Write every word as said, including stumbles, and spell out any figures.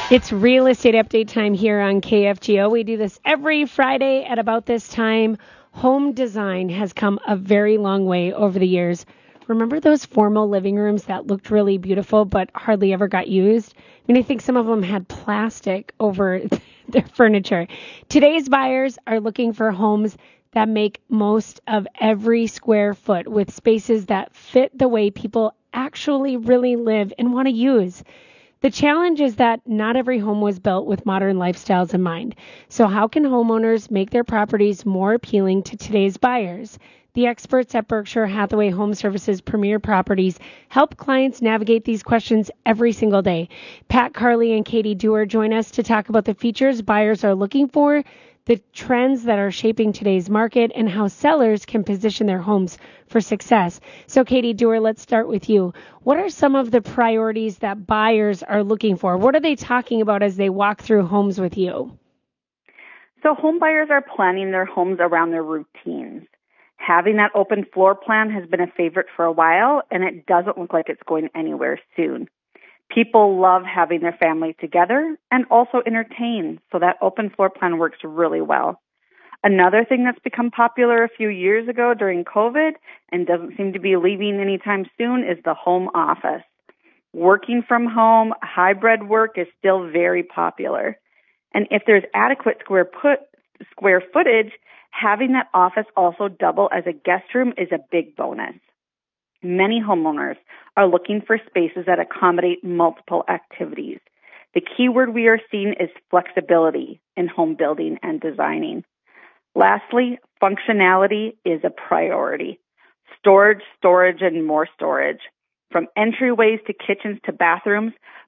It's real estate update time here on K F G O. We do this every Friday at about this time. Home design has come a very long way over the years. Remember those formal living rooms that looked really beautiful but hardly ever got used? I mean, I think some of them had plastic over their furniture. Today's buyers are looking for homes that make most of every square foot with spaces that fit the way people actually really live and want to use. The challenge is that not every home was built with modern lifestyles in mind. So how can homeowners make their properties more appealing to today's buyers? The experts at Berkshire Hathaway Home Services Premier Properties help clients navigate these questions every single day. Pat Carley and Katie Dewar join us to talk about the features buyers are looking for, the trends that are shaping today's market, and how sellers can position their homes for success. So, Katie Dewar, let's start with you. What are some of the priorities that buyers are looking for? What are they talking about as they walk through homes with you? So home buyers are planning their homes around their routines. Having that open floor plan has been a favorite for a while, and it doesn't look like it's going anywhere soon. People love having their family together and also entertain, so that open floor plan works really well. Another thing that's become popular a few years ago during COVID and doesn't seem to be leaving anytime soon is the home office. Working from home, hybrid work is still very popular. And if there's adequate square put, square footage, having that office also double as a guest room is a big bonus. Many homeowners are looking for spaces that accommodate multiple activities. The key word we are seeing is flexibility in home building and designing. Lastly, functionality is a priority. Storage, storage, and more storage. From entryways to kitchens to bathrooms,